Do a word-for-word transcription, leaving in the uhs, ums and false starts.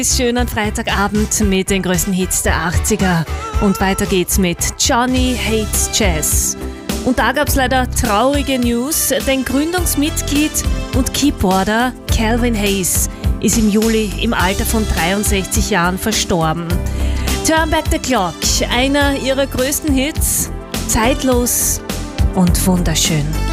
Schönen Freitagabend mit den größten Hits der achtziger. Und weiter geht's mit Johnny Hates Jazz. Und da gab's leider traurige News, denn Gründungsmitglied und Keyboarder Calvin Hayes ist im Juli im Alter von dreiundsechzig Jahren verstorben. Turn Back the Clock, einer ihrer größten Hits, zeitlos und wunderschön.